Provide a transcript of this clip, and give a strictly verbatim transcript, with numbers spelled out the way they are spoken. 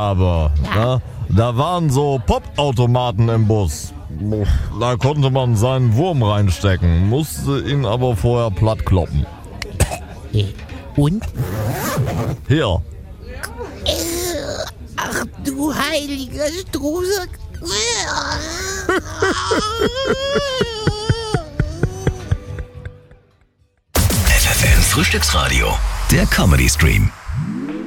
aber, Ja. ne? Da waren so Popautomaten im Bus. Da konnte man seinen Wurm reinstecken, musste ihn aber vorher platt kloppen. Äh, Und? Hier, Ach du heiliger Struse. F F M Frühstücksradio, der Comedy Stream.